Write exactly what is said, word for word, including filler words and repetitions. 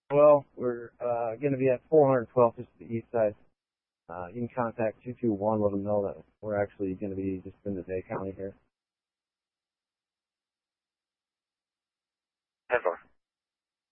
Well, we're uh, going to be at four twelve just to the east side. Uh, you can contact two two one, let them know that we're actually going to be just in the Bay County here. ten four.